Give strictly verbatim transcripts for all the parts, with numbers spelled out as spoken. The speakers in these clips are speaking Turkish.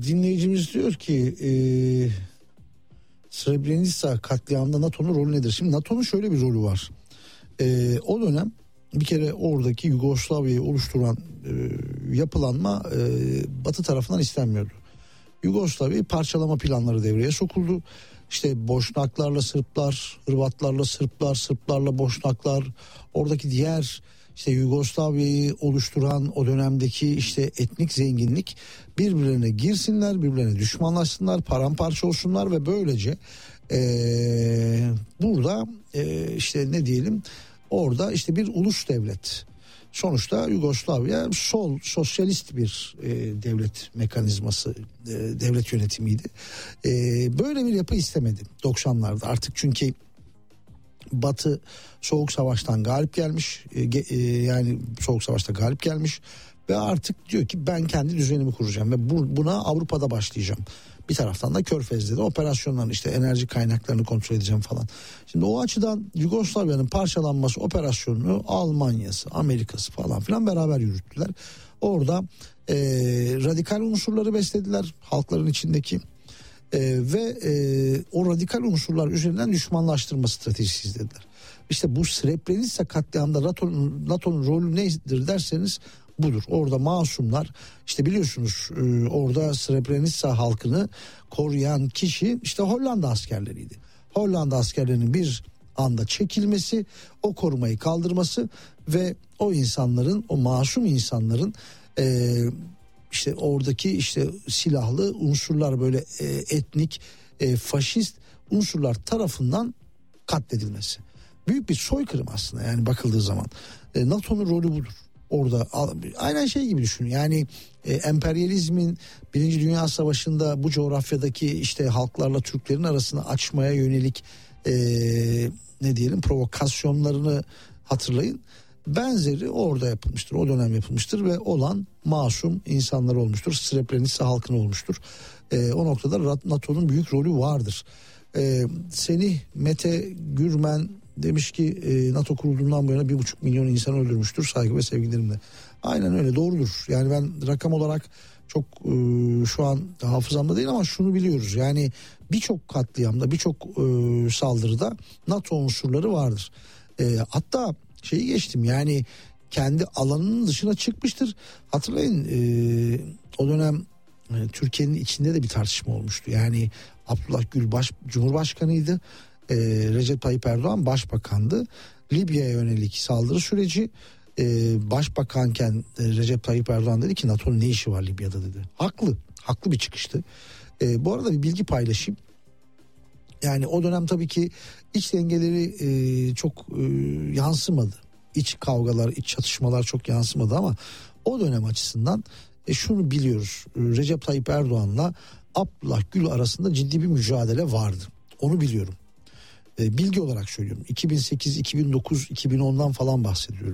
Dinleyicimiz diyor ki e, Srebrenica katliamında NATO'nun rolü nedir? Şimdi NATO'nun şöyle bir rolü var. E, o dönem bir kere oradaki Yugoslavya'yı oluşturan e, yapılanma e, Batı tarafından istenmiyordu. Yugoslavya'yı parçalama planları devreye sokuldu. İşte Boşnaklarla Sırplar, Hırvatlarla Sırplar, Sırplarla Boşnaklar, oradaki diğer işte Yugoslavya'yı oluşturan o dönemdeki işte etnik zenginlik birbirlerine girsinler, birbirlerine düşmanlaşsınlar, paramparça olsunlar ve böylece ee, burada ee, işte ne diyelim orada işte bir ulus devlet. Sonuçta Yugoslavya sol sosyalist bir e, devlet mekanizması, e, devlet yönetimiydi. E, böyle bir yapı istemedi doksanlarda artık, çünkü Batı Soğuk Savaş'tan galip gelmiş, e, e, yani Soğuk Savaş'ta galip gelmiş ve artık diyor ki ben kendi düzenimi kuracağım ve bu, buna Avrupa'da başlayacağım. Bir taraftan da Körfez'de de operasyonların işte enerji kaynaklarını kontrol edeceğim falan. Şimdi o açıdan Yugoslavya'nın parçalanması operasyonunu Almanya'sı, Amerika'sı falan filan beraber yürüttüler. Orada e, radikal unsurları beslediler halkların içindeki e, ve e, o radikal unsurlar üzerinden düşmanlaştırma stratejisi izlediler. İşte bu Srebrenica katliamında NATO'nun, NATO'nun rolü nedir derseniz budur. Orada masumlar, işte biliyorsunuz e, orada Srebrenica halkını koruyan kişi işte Hollanda askerleriydi. Hollanda askerlerinin bir anda çekilmesi, o korumayı kaldırması ve o insanların, o masum insanların e, işte oradaki işte silahlı unsurlar, böyle e, etnik e, faşist unsurlar tarafından katledilmesi. Büyük bir soykırım aslında, yani bakıldığı zaman. E, NATO'nun rolü budur. Orada aynen şey gibi düşün, yani e, emperyalizmin Birinci Dünya Savaşı'nda bu coğrafyadaki işte halklarla Türklerin arasını açmaya yönelik e, ne diyelim provokasyonlarını hatırlayın. Benzeri orada yapılmıştır, o dönem yapılmıştır ve olan masum insanlar olmuştur. Srebrenica halkını olmuştur. E, o noktada NATO'nun büyük rolü vardır. E, Semih Mete Gürmen demiş ki e, NATO kurulduğundan bu yana bir buçuk milyon insan öldürmüştür, saygı ve sevgilerimle. Aynen öyle, doğrudur. Yani ben rakam olarak çok e, şu an hafızamda değil ama şunu biliyoruz. Yani birçok katliamda, birçok e, saldırıda NATO unsurları vardır. E, hatta şeyi geçtim, yani kendi alanının dışına çıkmıştır. Hatırlayın e, o dönem e, Türkiye'nin içinde de bir tartışma olmuştu. Yani Abdullah Gül baş, Cumhurbaşkanıydı. Ee, Recep Tayyip Erdoğan başbakandı. Libya'ya yönelik saldırı süreci, e, başbakanken e, Recep Tayyip Erdoğan dedi ki NATO'nun ne işi var Libya'da dedi. Haklı, haklı bir çıkıştı. E, bu arada bir bilgi paylaşayım. Yani o dönem tabii ki iç dengeleri e, çok e, yansımadı. İç kavgalar, iç çatışmalar çok yansımadı ama o dönem açısından e, şunu biliyoruz. E, Recep Tayyip Erdoğan'la Abdullah Gül arasında ciddi bir mücadele vardı. Onu biliyorum. Bilgi olarak söylüyorum. iki bin sekiz, iki bin dokuz, iki bin ondan falan bahsediyorum.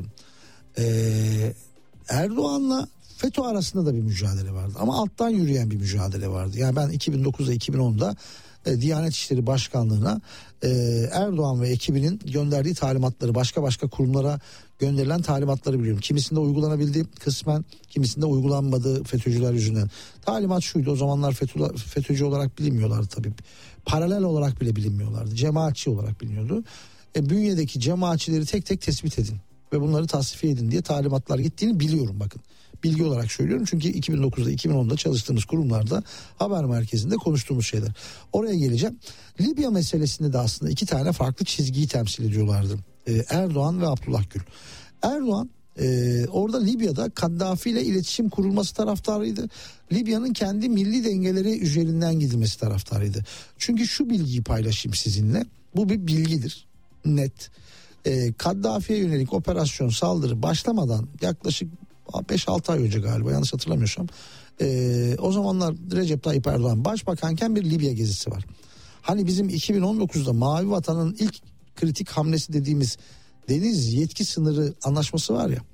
Ee, Erdoğan'la FETÖ arasında da bir mücadele vardı. Ama alttan yürüyen bir mücadele vardı. Yani ben iki bin dokuzda, iki bin onda e, Diyanet İşleri Başkanlığı'na e, Erdoğan ve ekibinin gönderdiği talimatları, başka başka kurumlara gönderilen talimatları biliyorum. Kimisinde uygulanabildi kısmen, kimisinde uygulanmadı FETÖ'cüler yüzünden. Talimat şuydu: o zamanlar FETÖ, FETÖ'cü olarak bilinmiyorlardı tabii. Paralel olarak bile bilinmiyorlardı. Cemaatçi olarak biliniyordu. E, bünyedeki cemaatçileri tek tek tespit edin ve bunları tasfiye edin diye talimatlar gittiğini biliyorum, bakın. Bilgi olarak söylüyorum çünkü iki bin dokuzda, iki bin onda çalıştığımız kurumlarda, haber merkezinde konuştuğumuz şeyler. Oraya geleceğim. Libya meselesinde de aslında iki tane farklı çizgiyi temsil ediyorlardı. Ee, Erdoğan ve Abdullah Gül. Erdoğan e, orada Libya'da Kaddafi ile iletişim kurulması taraftarıydı. Libya'nın kendi milli dengeleri üzerinden gidilmesi taraftarıydı. Çünkü şu bilgiyi paylaşayım sizinle. Bu bir bilgidir. Net. E, Kaddafi'ye yönelik operasyon, saldırı başlamadan yaklaşık beş altı ay önce galiba, yanlış hatırlamıyorsam, e, o zamanlar Recep Tayyip Erdoğan başbakanken bir Libya gezisi var. Hani bizim iki bin on dokuzda Mavi Vatan'ın ilk kritik hamlesi dediğimiz deniz yetki sınırı anlaşması var ya,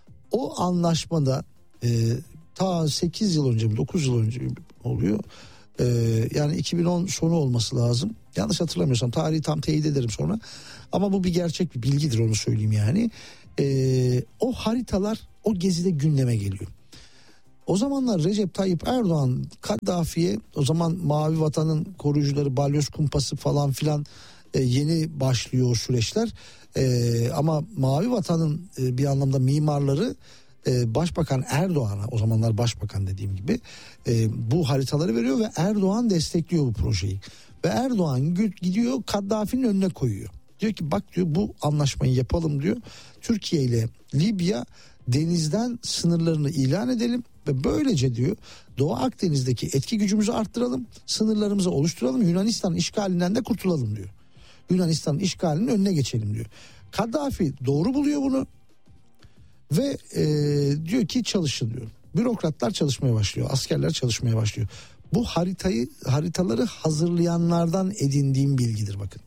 o anlaşmada e, ta sekiz yıl önce mi dokuz yıl önce oluyor, e, yani iki bin on sonu olması lazım, yanlış hatırlamıyorsam, tarihi tam teyit ederim sonra, ama bu bir gerçek bir bilgidir, onu söyleyeyim yani. E, o haritalar o gezide gündeme geliyor. O zamanlar Recep Tayyip Erdoğan Kaddafi'ye, o zaman Mavi Vatan'ın koruyucuları, balyoz kumpası falan filan e, yeni başlıyor o süreçler. E, ama Mavi Vatan'ın e, bir anlamda mimarları e, Başbakan Erdoğan'a, o zamanlar Başbakan dediğim gibi e, bu haritaları veriyor ve Erdoğan destekliyor bu projeyi. Ve Erdoğan gidiyor Kaddafi'nin önüne koyuyor. Diyor ki bak diyor, bu anlaşmayı yapalım diyor. Türkiye ile Libya denizden sınırlarını ilan edelim ve böylece diyor Doğu Akdeniz'deki etki gücümüzü arttıralım, sınırlarımızı oluşturalım, Yunanistan işgalinden de kurtulalım diyor. Yunanistan'ın işgalinin önüne geçelim diyor. Kaddafi doğru buluyor bunu ve e, diyor ki çalışın diyor. Bürokratlar çalışmaya başlıyor, askerler çalışmaya başlıyor. Bu haritayı haritaları hazırlayanlardan edindiğim bilgidir bakın.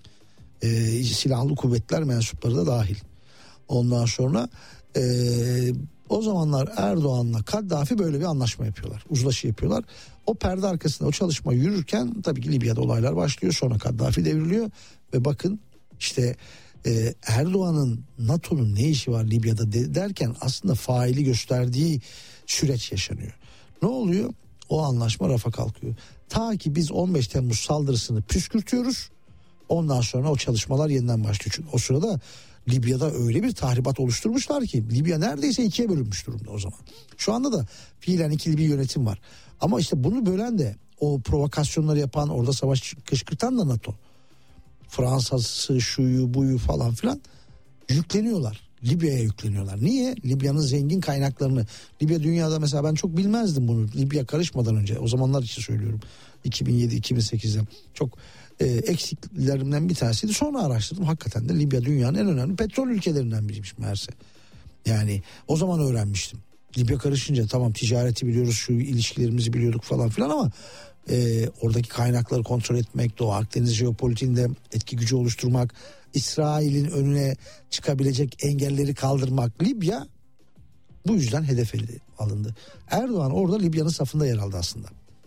E, silahlı kuvvetler mensupları da dahil. Ondan sonra e, o zamanlar Erdoğan'la Kaddafi böyle bir anlaşma yapıyorlar. Uzlaşı yapıyorlar. O perde arkasında o çalışma yürürken tabii ki Libya'da olaylar başlıyor. Sonra Kaddafi devriliyor ve bakın işte e, Erdoğan'ın NATO'nun ne işi var Libya'da de, derken aslında faili gösterdiği süreç yaşanıyor. Ne oluyor? O anlaşma rafa kalkıyor. Ta ki biz on beş Temmuz saldırısını püskürtüyoruz. Ondan sonra o çalışmalar yeniden başlıyor. Çünkü o sırada Libya'da öyle bir tahribat oluşturmuşlar ki Libya neredeyse ikiye bölünmüş durumda o zaman. Şu anda da fiilen ikili bir yönetim var. Ama işte bunu bölen de, o provokasyonları yapan, orada savaş kışkırtan da NATO. Fransa'sı, şuyu buyu falan filan yükleniyorlar. Libya'ya yükleniyorlar. Niye? Libya'nın zengin kaynaklarını. Libya dünyada mesela ben çok bilmezdim bunu. Libya karışmadan önce. O zamanlar için söylüyorum. iki bin yedi iki bin sekizde çok e, eksiklerimden bir tanesiydi. Sonra araştırdım. Hakikaten de Libya dünyanın en önemli petrol ülkelerinden biriymiş meğerse. Yani o zaman öğrenmiştim. Libya karışınca tamam ticareti biliyoruz, şu ilişkilerimizi biliyorduk falan filan ama e, oradaki kaynakları kontrol etmek, Doğu Akdeniz jeopolitiğinde etki gücü oluşturmak, İsrail'in önüne çıkabilecek engelleri kaldırmak. Libya bu yüzden hedef alındı. Erdoğan orada Libya'nın safında yer aldı aslında.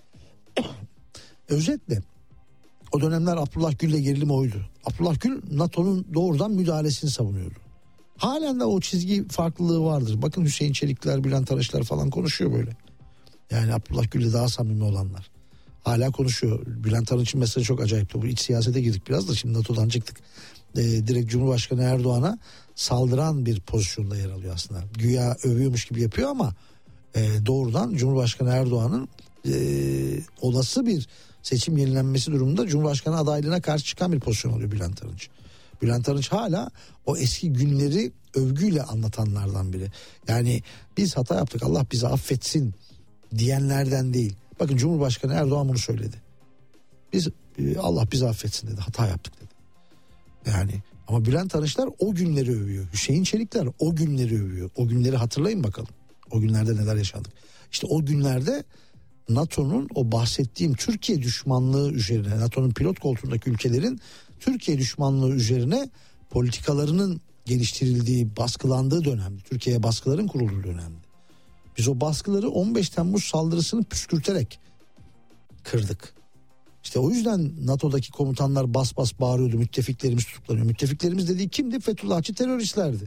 Özetle o dönemler Abdullah Gül'le gerilim oydu. Abdullah Gül NATO'nun doğrudan müdahalesini savunuyordu. Halen de o çizgi farklılığı vardır. Bakın Hüseyin Çelikler, Bülent Arınçlar falan konuşuyor böyle. Yani Abdullah Gül'le daha samimi olanlar. Hala konuşuyor. Bülent Arınç'ın mesajı çok acayipti. Bu iç siyasete girdik biraz da, şimdi NATO'dan çıktık. Ee, direkt Cumhurbaşkanı Erdoğan'a saldıran bir pozisyonda yer alıyor aslında. Güya övüyormuş gibi yapıyor ama e, doğrudan Cumhurbaşkanı Erdoğan'ın e, olası bir seçim yenilenmesi durumunda Cumhurbaşkanı adaylığına karşı çıkan bir pozisyon oluyor Bülent Arınç. Bülent Arınç hala o eski günleri övgüyle anlatanlardan biri. Yani biz hata yaptık, Allah bizi affetsin diyenlerden değil. Bakın Cumhurbaşkanı Erdoğan bunu söyledi. Biz Allah bizi affetsin dedi, hata yaptık dedi. Yani ama Bülent Arınçlar o günleri övüyor. Hüseyin Çelikler o günleri övüyor. O günleri hatırlayın bakalım. O günlerde neler yaşadık. İşte o günlerde NATO'nun o bahsettiğim Türkiye düşmanlığı üzerine, NATO'nun pilot koltuğundaki ülkelerin Türkiye düşmanlığı üzerine politikalarının geliştirildiği, baskılandığı dönemdi. Türkiye'ye baskıların kurulduğu dönemdi. Biz o baskıları on beş Temmuz saldırısını püskürterek kırdık. İşte o yüzden NATO'daki komutanlar bas bas bağırıyordu, müttefiklerimiz tutuklanıyor. Müttefiklerimiz dediği kimdi? Fethullahçı teröristlerdi.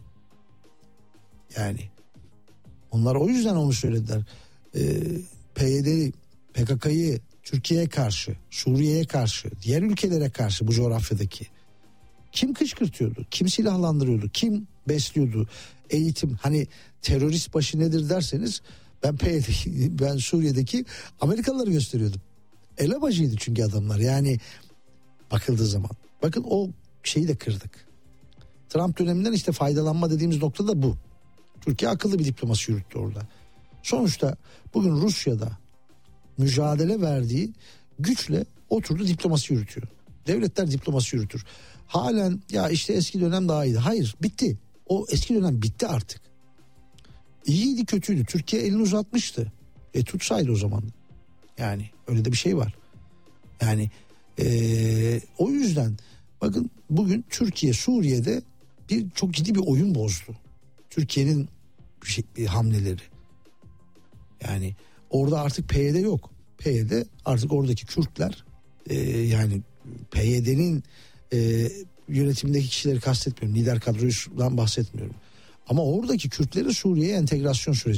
Yani onlar o yüzden onu söylediler. Ee, P Y D'yi, P K K'yı Türkiye'ye karşı, Suriye'ye karşı, diğer ülkelere karşı bu coğrafyadaki kim kışkırtıyordu? Kim silahlandırıyordu? Kim besliyordu? Eğitim, hani terörist başı nedir derseniz ben P Y D'yi, ben Suriye'deki Amerikalıları gösteriyordum. Elebacıydı çünkü adamlar, yani bakıldığı zaman. Bakın o şeyi de kırdık. Trump döneminden işte faydalanma dediğimiz nokta da bu. Türkiye akıllı bir diplomasi yürüttü orada. Sonuçta bugün Rusya'da mücadele verdiği güçle oturdu diplomasi yürütüyor. Devletler diplomasi yürütür. Halen ya işte eski dönem daha iyiydi. Hayır, bitti. O eski dönem bitti artık. İyiydi kötüydü. Türkiye elini uzatmıştı. E tutsaydı o zaman. Yani öyle de bir şey var. Yani ee, o yüzden bakın bugün Türkiye Suriye'de bir çok ciddi bir oyun bozdu. Türkiye'nin şey, hamleleri. Yani orada artık P Y D yok. P Y D artık oradaki Kürtler e, yani P Y D'nin e, yönetimindeki kişileri kastetmiyorum. Lider kadrosundan bahsetmiyorum. Ama oradaki Kürtlerin Suriye'ye entegrasyon süreci.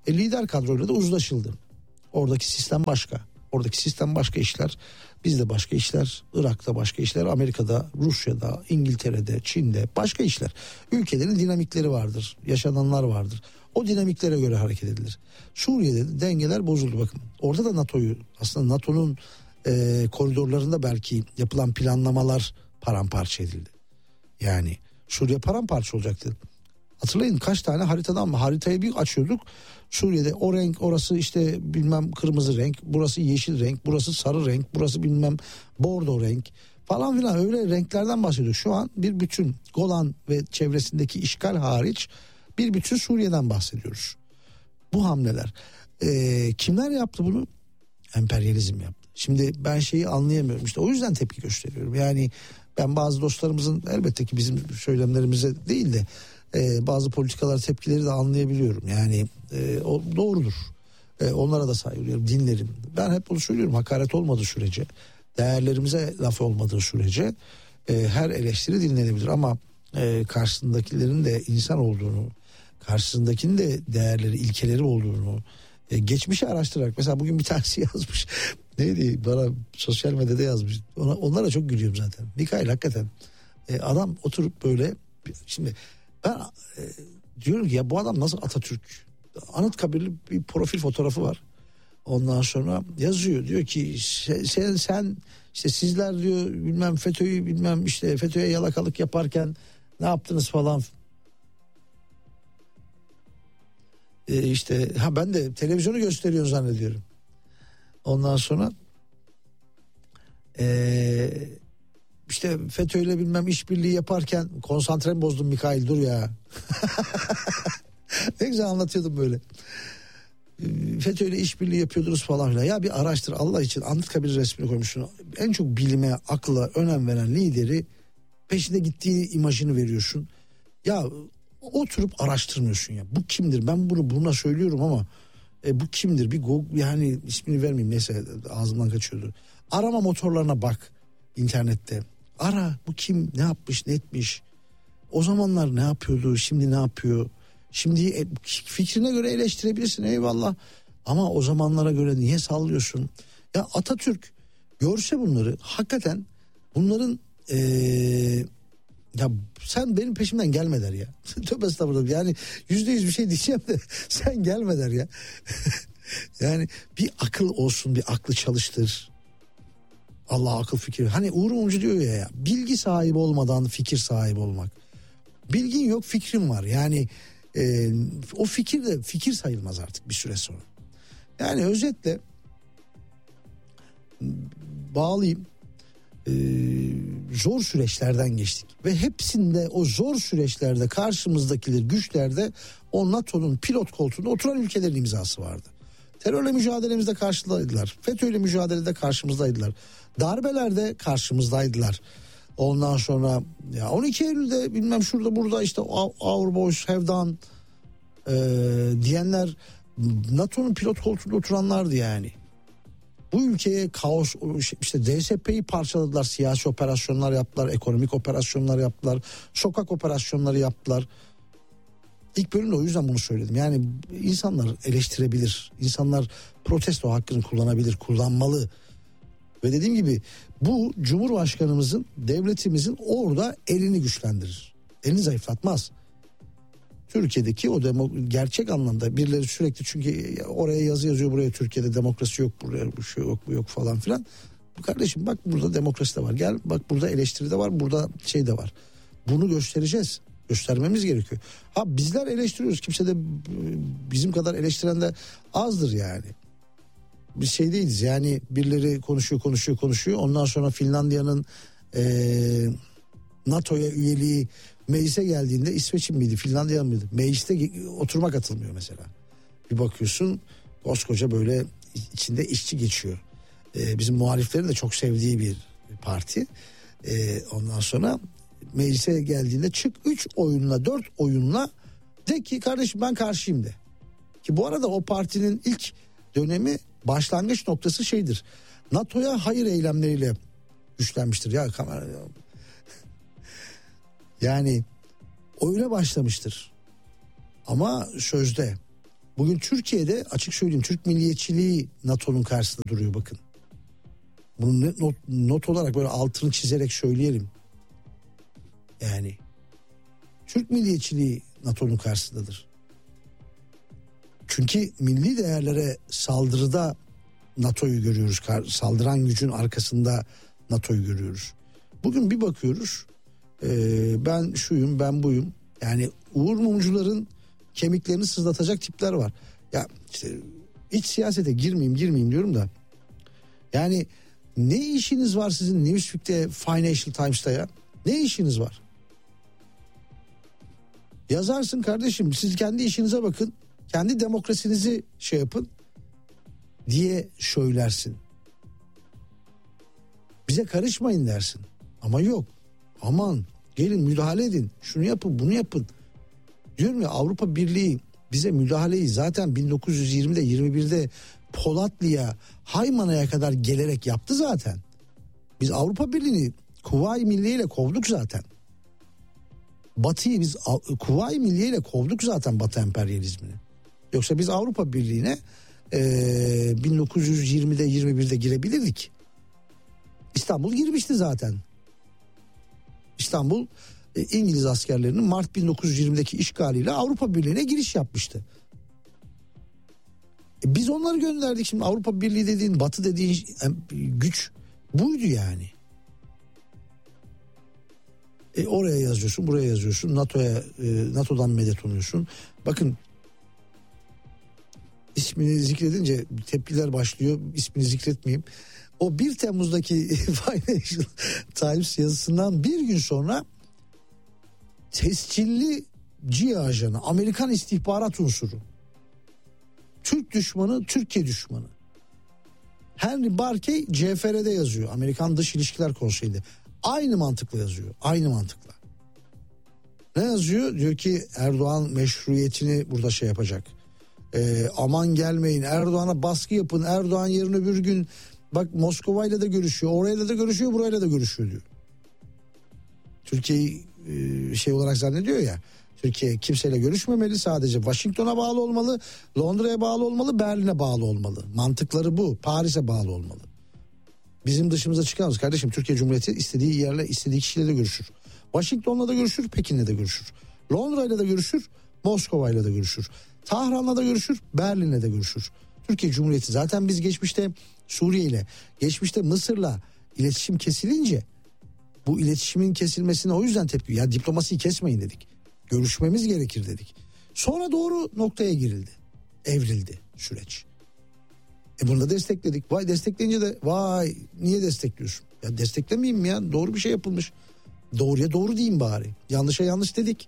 E, lider kadroyla da uzlaşıldı. Oradaki sistem başka. Oradaki sistem başka işler. Bizde başka işler. Irak'ta başka işler. Amerika'da, Rusya'da, İngiltere'de, Çin'de başka işler. Ülkelerin dinamikleri vardır. Yaşananlar vardır. O dinamiklere göre hareket edilir. Suriye'de dengeler bozuldu bakın. Orada da NATO'yu, aslında NATO'nun e, koridorlarında belki yapılan planlamalar paramparça edildi. Yani Suriye paramparça olacaktı. Hatırlayın kaç tane haritadan mı? Haritayı bir açıyorduk. Suriye'de o renk, orası işte bilmem kırmızı renk, burası yeşil renk, burası sarı renk, burası bilmem bordo renk falan filan, öyle renklerden bahsediyoruz. Şu an bir bütün, Golan ve çevresindeki işgal hariç bir bütün Suriye'den bahsediyoruz. Bu hamleler. Ee, kimler yaptı bunu? Emperyalizm yaptı. Şimdi ben şeyi anlayamıyorum. İşte o yüzden tepki gösteriyorum. Yani ben bazı dostlarımızın, elbette ki bizim söylemlerimize değil de e, bazı politikalar, tepkileri de anlayabiliyorum. Yani e, o doğrudur. E, onlara da saygı duyuyorum, dinlerim. Ben hep bunu söylüyorum. Hakaret olmadığı sürece, değerlerimize laf olmadığı sürece e, her eleştiri dinlenebilir. Ama e, karşısındakilerin de insan olduğunu, karşısındakinin de değerleri, ilkeleri olduğunu e, geçmişi araştırarak, mesela bugün bir tanesi yazmış. Neydi, bana sosyal medyada yazmış. Ona, onlara çok gülüyorum zaten. Mikail hakikaten e, adam oturup böyle, şimdi ben e, diyorum ki ya bu adam nasıl Atatürk? Anıtkabirli bir profil fotoğrafı var. Ondan sonra yazıyor, diyor ki sen sen işte sizler diyor bilmem FETÖ'yü bilmem işte FETÖ'ye yalakalık yaparken ne yaptınız falan. E işte ha ben de televizyonu gösteriyor zannediyorum. Ondan sonra e, işte FETÖ'yle bilmem işbirliği yaparken konsantremi bozdum Mikail, dur ya. Ne güzel anlatıyordum böyle. FETÖ'yle işbirliği yapıyordunuz falan filan. Ya bir araştır Allah için, Anıtkabir resmini koymuşsun. En çok bilime, akla önem veren lideri peşinde gittiği imajını veriyorsun. Ya oturup araştırmıyorsun ya. Bu kimdir? Ben bunu buna söylüyorum ama e, bu kimdir? Bir go, yani ismini vermeyeyim, neyse ağzımdan kaçıyordu. Arama motorlarına bak internette. Ara, bu kim, ne yapmış, ne etmiş. O zamanlar ne yapıyordu, şimdi ne yapıyor? Şimdi fikrine göre eleştirebilirsin, eyvallah. Ama o zamanlara göre niye sallıyorsun? Ya Atatürk görse bunları, hakikaten bunların ee, ya sen benim peşimden gelme der ya. Tövbe estağfurullah, yani yüzde yüz bir şey diyeceğim de sen gelme der ya. Yani bir akıl olsun, bir aklı çalıştır. Allah akıl fikir. Hani Uğur Mumcu diyor ya, ya bilgi sahibi olmadan fikir sahibi olmak. Bilgin yok, fikrin var. Yani e, o fikir de fikir sayılmaz artık bir süre sonra. Yani özetle bağlayayım. E, zor süreçlerden geçtik ve hepsinde, o zor süreçlerde karşımızdakiler, güçlerde o NATO'nun pilot koltuğunda oturan ülkelerin imzası vardı. Terörle mücadelemizde karşıdaydılar. FETÖ'yle mücadelede karşımızdaydılar. Darbelerde karşımızdaydılar. Ondan sonra ya on iki Eylül'de bilmem şurada burada işte our boys have done e, diyenler NATO'nun pilot koltuğunda oturanlardı yani. Bu ülkeye kaos, işte D S P'yi parçaladılar, siyasi operasyonlar yaptılar, ekonomik operasyonlar yaptılar, sokak operasyonları yaptılar. İlk bölümde o yüzden bunu söyledim. Yani insanlar eleştirebilir, insanlar protesto hakkını kullanabilir, kullanmalı. Ve dediğim gibi bu Cumhurbaşkanımızın, devletimizin orada elini güçlendirir. Elini zayıflatmaz. Türkiye'deki o demo, gerçek anlamda birileri sürekli, çünkü oraya yazı yazıyor, buraya Türkiye'de demokrasi yok, buraya bu şey yok, bu yok falan filan. Kardeşim bak burada demokrasi de var. Gel bak burada eleştiri de var, burada şey de var. Bunu göstereceğiz. Göstermemiz gerekiyor. Ha bizler eleştiriyoruz. Kimse de bizim kadar eleştiren de azdır yani. Biz şey değiliz yani, birileri konuşuyor konuşuyor konuşuyor. Ondan sonra Finlandiya'nın e, NATO'ya üyeliği meclise geldiğinde, İsveç'in miydi Finlandiya mıydı? Mecliste oturma katılmıyor mesela. Bir bakıyorsun koskoca böyle içinde işçi geçiyor. E, bizim muhaliflerin de çok sevdiği bir parti. E, ondan sonra meclise geldiğinde çık üç oyunla dört oyunla de ki kardeşim ben karşıyım de. Ki bu arada o partinin ilk dönemi, başlangıç noktası şeydir. NATO'ya hayır eylemleriyle güçlenmiştir. Ya kamera yani öyle başlamıştır. Ama sözde Bugün Türkiye'de açık söyleyeyim Türk milliyetçiliği NATO'nun karşısında duruyor bakın. Bunu not, not olarak böyle altını çizerek söyleyelim. Yani Türk milliyetçiliği NATO'nun karşısındadır. Çünkü milli değerlere saldırıda NATO'yu görüyoruz. Saldıran gücün arkasında NATO'yu görüyoruz. Bugün bir bakıyoruz. E, ben şuyum, ben buyum. Yani Uğur Mumcuların kemiklerini sızlatacak tipler var. Ya işte iç siyasete girmeyeyim girmeyeyim diyorum da. Yani ne işiniz var sizin Newsweek'te, Financial Times'ta ya? Ne işiniz var? Yazarsın kardeşim, siz kendi işinize bakın. Kendi demokrasinizi şey yapın diye söylersin. Bize karışmayın dersin. Ama yok. Aman gelin müdahale edin. Şunu yapın, bunu yapın. Diyorum ya, Avrupa Birliği bize müdahaleyi zaten bin dokuz yüz yirmide yirmi birde Polatlı'ya, Haymana'ya kadar gelerek yaptı zaten. Biz Avrupa Birliği'ni Kuvayi Milliye ile kovduk zaten. Batı'yı biz Kuvayi Milliye ile kovduk zaten, Batı emperyalizmini. Yoksa biz Avrupa Birliği'ne e, bin dokuz yüz yirmide yirmi birde girebilirdik. İstanbul girmişti zaten. İstanbul e, İngiliz askerlerinin Mart bin dokuz yüz yirmideki işgaliyle Avrupa Birliği'ne giriş yapmıştı. E, biz onları gönderdik. Şimdi Avrupa Birliği dediğin, Batı dediğin e, güç buydu yani. E, oraya yazıyorsun, buraya yazıyorsun, NATO'ya, e, NATO'dan medet umuyorsun. Bakın, ismini zikredince tepkiler başlıyor. İsmini zikretmeyeyim. O bir Temmuz'daki Financial Times yazısından bir gün sonra tescilli C I A ajanı, Amerikan istihbarat unsuru, Türk düşmanı, Türkiye düşmanı Henry Barkey C F R'de yazıyor. Amerikan Dış İlişkiler Konseyi'nde. Aynı mantıkla yazıyor. Aynı mantıkla. Ne yazıyor? Diyor ki Erdoğan meşruiyetini burada şey yapacak. Ee, aman gelmeyin, Erdoğan'a baskı yapın. Erdoğan yarın öbür gün bak Moskova'yla da görüşüyor, orayla da görüşüyor, burayla da görüşüyor diyor. Türkiye'yi e, şey olarak zannediyor ya. Türkiye kimseyle görüşmemeli, sadece Washington'a bağlı olmalı, Londra'ya bağlı olmalı, Berlin'e bağlı olmalı. Mantıkları bu. Paris'e bağlı olmalı. Bizim dışımıza çıkamaz kardeşim. Türkiye Cumhuriyeti istediği yerle, istediği kişiyle de görüşür. Washington'la da görüşür, Pekin'le de görüşür. Londra'yla da görüşür, Moskova'yla da görüşür. Tahran'la da görüşür, Berlin'le de görüşür. Türkiye Cumhuriyeti zaten biz geçmişte Suriye ile, geçmişte Mısır'la iletişim kesilince, bu iletişimin kesilmesine o yüzden tepki. Ya diplomasiyi kesmeyin dedik. Görüşmemiz gerekir dedik. Sonra doğru noktaya girildi. Evrildi süreç. E bunu da destekledik. Vay destekleyince de vay niye destekliyorsun? Ya desteklemeyeyim mi ya? Doğru bir şey yapılmış. Doğruya doğru diyeyim bari. Yanlışa yanlış dedik.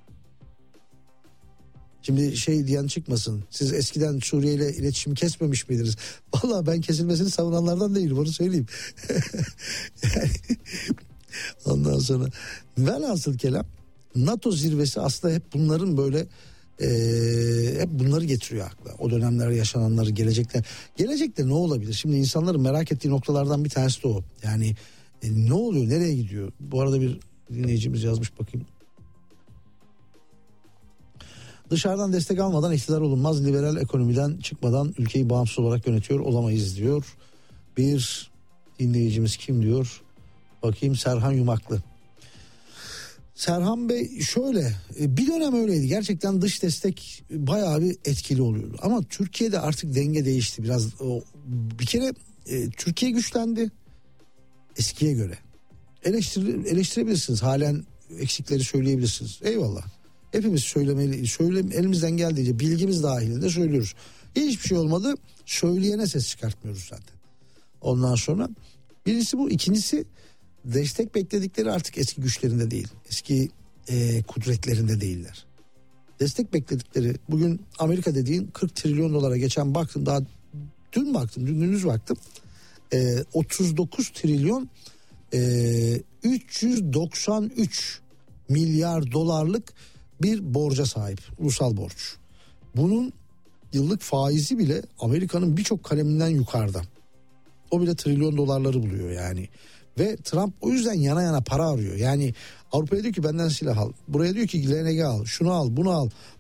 Şimdi şey diyen çıkmasın. Siz eskiden Suriye ile iletişimi kesmemiş miydiniz? Vallahi ben kesilmesini savunanlardan değilim, onu söyleyeyim. Yani, ondan sonra velhasıl kelam NATO zirvesi aslında hep bunların böyle e, hep bunları getiriyor akla. O dönemler yaşananları, gelecekte. Gelecekte ne olabilir? Şimdi insanların merak ettiği noktalardan bir tanesi de o. Yani e, ne oluyor? Nereye gidiyor? Bu arada bir dinleyicimiz yazmış, bakayım. Dışarıdan destek almadan iktidar olunmaz. Liberal ekonomiden çıkmadan ülkeyi bağımsız olarak yönetiyor olamayız diyor. Bir dinleyicimiz kim diyor? Bakayım, Serhan Yumaklı. Serhan Bey şöyle, bir dönem öyleydi. Gerçekten dış destek bayağı bir etkili oluyordu. Ama Türkiye'de artık denge değişti biraz. O, bir kere e, Türkiye güçlendi eskiye göre. Eleştir, eleştirebilirsiniz. Halen eksikleri söyleyebilirsiniz. Eyvallah. Hepimiz söylemeli, söyle, elimizden geldiğince bilgimiz dahilinde söylüyoruz. Hiçbir şey olmadı, söyleyene ses çıkartmıyoruz zaten. Ondan sonra birisi bu. İkincisi, destek bekledikleri artık eski güçlerinde değil. Eski e, kudretlerinde değiller. Destek bekledikleri, bugün Amerika dediğin kırk trilyon dolara, geçen baktım, daha dün baktım, dün gündüz baktım. E, otuz dokuz trilyon e, üç yüz doksan üç milyar dolarlık bir borca sahip, ulusal borç. Bunun yıllık faizi bile Amerika'nın birçok kaleminden yukarıda. O bile trilyon dolarları buluyor yani. Ve Trump o yüzden yana yana para arıyor. Yani Avrupa'ya diyor ki benden silah al. Buraya diyor ki L N G al, şunu al, bunu al.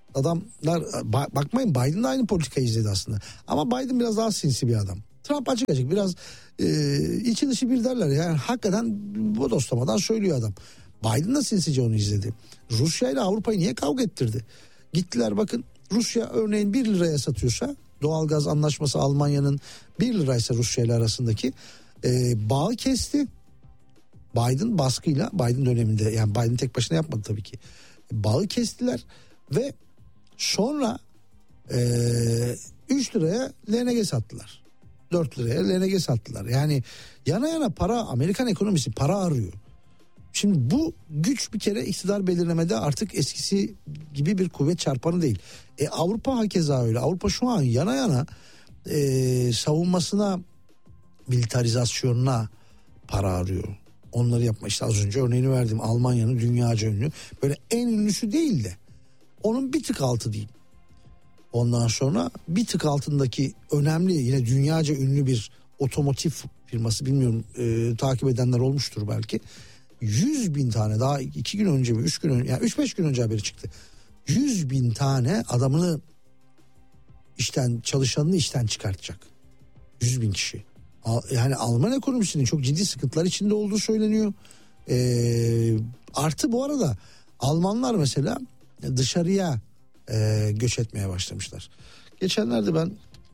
Adamlar bakmayın, Biden de aynı politikayı izledi aslında. Ama Biden biraz daha sinsi bir adam. Trump açık açık biraz e, içi dışı bir derler. Yani hakikaten bodoslamadan söylüyor adam. Biden da sinsice onu izledi. Rusya ile Avrupa'yı niye kavga ettirdi? Gittiler bakın, Rusya örneğin bir liraya satıyorsa, doğalgaz anlaşması Almanya'nın bir liraysa Rusya ile arasındaki e, bağı kesti. Biden baskıyla, Biden döneminde, yani Biden tek başına yapmadı tabii ki. Bağı kestiler ve sonra e, üç liraya L N G sattılar. dört liraya L N G sattılar. Yani yana yana para, Amerikan ekonomisi para arıyor. Şimdi bu güç bir kere iktidar belirlemede artık eskisi gibi bir kuvvet çarpanı değil. E, Avrupa hakeza öyle. Avrupa şu an yana yana e, savunmasına, militarizasyonuna para arıyor. Onları yapma, işte az önce örneğini verdim, Almanya'nın dünyaca ünlü, böyle en ünlüsü değil de onun bir tık altı diyeyim. Ondan sonra bir tık altındaki önemli, yine dünyaca ünlü bir otomotiv firması, bilmiyorum e, takip edenler olmuştur belki. yüz bin tane, daha iki gün önce mi üç gün önce, yani üç beş gün önce haberi çıktı. yüz bin tane adamını, işten çalışanını işten çıkartacak. yüz bin kişi. Yani Alman ekonomisinin çok ciddi sıkıntılar içinde olduğu söyleniyor. Ee, artı bu arada Almanlar mesela dışarıya e, göç etmeye başlamışlar. Geçenlerde ben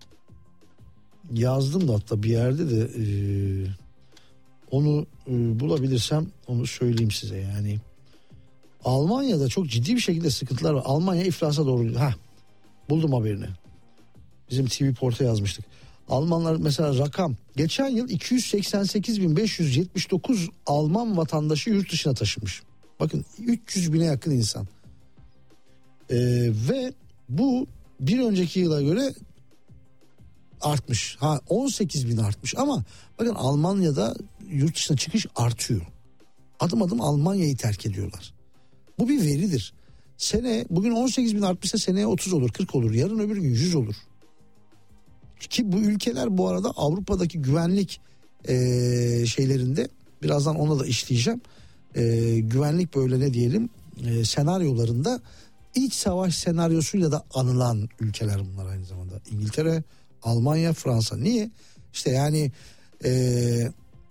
yazdım da hatta bir yerde de e, onu e, bulabilirsem onu söyleyeyim size. Yani Almanya'da çok ciddi bir şekilde sıkıntılar var. Almanya iflasa doğru. Ha, buldum haberini. Bizim T V Port'a yazmıştık. Almanlar mesela rakam, geçen yıl iki yüz seksen sekiz bin beş yüz yetmiş dokuz Alman vatandaşı yurt dışına taşınmış. Bakın üç yüz bine yakın insan. Ee, ve bu bir önceki yıla göre artmış. Ha, on sekiz bin artmış ama bakın Almanya'da yurt dışına çıkış artıyor. Adım adım Almanya'yı terk ediyorlar. Bu bir veridir. Sene, bugün on sekiz bin artmışsa seneye otuz olur, kırk olur, yarın öbür gün yüz olur. Ki bu ülkeler bu arada Avrupa'daki güvenlik e, şeylerinde, birazdan ona da işleyeceğim. E, güvenlik böyle ne diyelim e, senaryolarında iç savaş senaryosuyla da anılan ülkeler bunlar aynı zamanda. İngiltere, Almanya, Fransa. Niye? İşte yani e,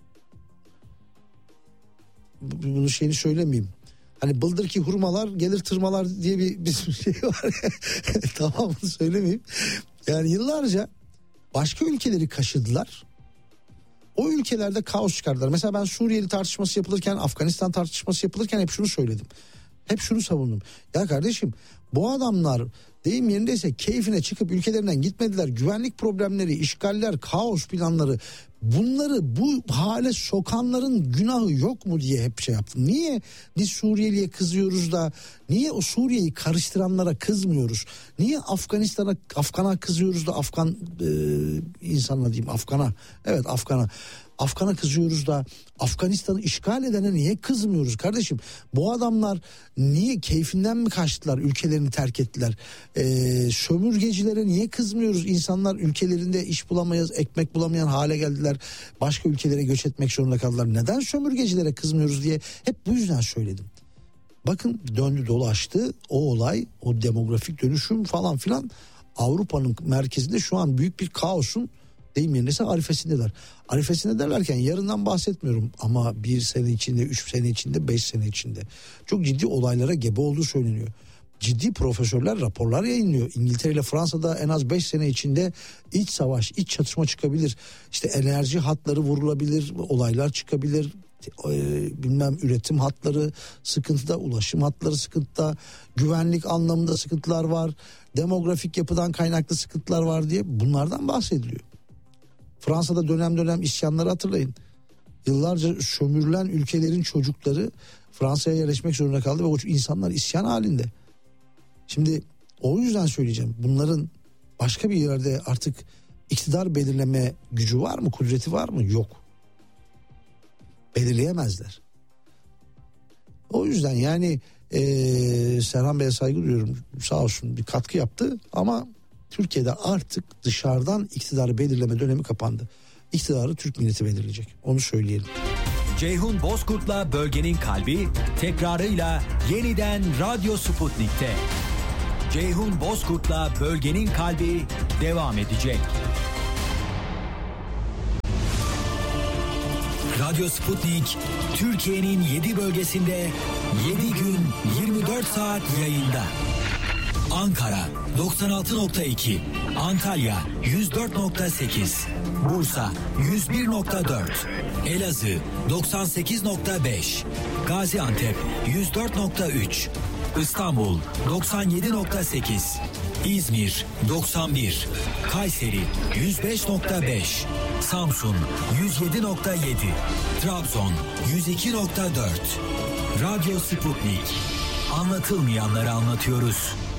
bunu şeyini söylemeyeyim. Hani bıldır ki hurmalar gelir tırmalar diye bir, bir şey var ya. Tamam, bunu söylemeyeyim. Yani yıllarca başka ülkeleri kaşıdılar. O ülkelerde kaos çıkardılar. Mesela ben Suriyeli tartışması yapılırken, Afganistan tartışması yapılırken hep şunu söyledim. Hep şunu savundum. Ya kardeşim, bu adamlar deyim yerindeyse keyfine çıkıp ülkelerinden gitmediler. Güvenlik problemleri, işgaller, kaos planları, bunları bu hale sokanların günahı yok mu diye hep şey yaptım. Niye biz Suriyeli'ye kızıyoruz da niye o Suriye'yi karıştıranlara kızmıyoruz? Niye Afganistan'a, Afgan'a kızıyoruz da Afgan e, insanla diyeyim Afgan'a. Evet, Afgan'a. Afgan'a kızıyoruz da Afganistan'ı işgal edene niye kızmıyoruz kardeşim? Bu adamlar niye, keyfinden mi kaçtılar, ülkelerini terk ettiler? Ee, sömürgecilere niye kızmıyoruz? İnsanlar ülkelerinde iş bulamayız, ekmek bulamayan hale geldiler. Başka ülkelere göç etmek zorunda kaldılar. Neden sömürgecilere kızmıyoruz diye hep bu yüzden söyledim. Bakın döndü dolaştı o olay, o demografik dönüşüm falan filan, Avrupa'nın merkezinde şu an büyük bir kaosun deyim yerine arifesindeler. Arifesinde derlerken yarından bahsetmiyorum ama bir sene içinde, üç sene içinde, beş sene içinde çok ciddi olaylara gebe olduğu söyleniyor. Ciddi profesörler raporlar yayınlıyor. İngiltere ile Fransa'da en az beş sene içinde iç savaş, iç çatışma çıkabilir. İşte enerji hatları vurulabilir, olaylar çıkabilir. E, bilmem üretim hatları sıkıntıda, ulaşım hatları sıkıntıda, güvenlik anlamında sıkıntılar var, demografik yapıdan kaynaklı sıkıntılar var diye bunlardan bahsediliyor. Fransa'da dönem dönem isyanları hatırlayın. Yıllarca sömürülen ülkelerin çocukları Fransa'ya yerleşmek zorunda kaldı ve o insanlar isyan halinde. Şimdi o yüzden söyleyeceğim, bunların başka bir yerde artık iktidar belirleme gücü var mı, kudreti var mı? Yok. Belirleyemezler. O yüzden yani ee, Serhan Bey'e saygı duyuyorum, sağ olsun bir katkı yaptı ama Türkiye'de artık dışarıdan iktidarı belirleme dönemi kapandı. İktidarı Türk milleti belirleyecek. Onu söyleyelim. Ceyhun Bozkurt'la Bölgenin Kalbi tekrarıyla yeniden Radyo Sputnik'te. Ceyhun Bozkurt'la Bölgenin Kalbi devam edecek. Radyo Sputnik, Türkiye'nin yedi bölgesinde yedi gün yirmi dört saat yayında. Ankara doksan altı nokta iki, Antalya yüz dört nokta sekiz, Bursa yüz bir nokta dört, Elazığ doksan sekiz nokta beş, Gaziantep yüz dört nokta üç, İstanbul doksan yedi nokta sekiz, İzmir doksan bir, Kayseri yüz beş nokta beş, Samsun yüz yedi nokta yedi, Trabzon yüz iki nokta dört. Radyo Sputnik. Anlatılmayanları anlatıyoruz.